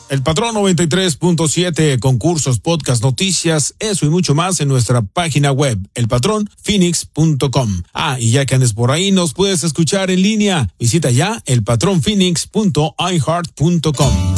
El Patrón 93.7, concursos, podcast, noticias, eso y mucho más en nuestra página web, elpatronphoenix.com. Y ya que andes por ahí, nos puedes escuchar en línea. Visita ya elpatronphoenix.iheart.com.